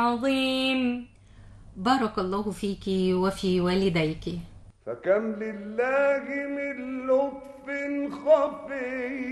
عظيم. بارك الله فيك وفي والديك. فكم لله من لطف خفي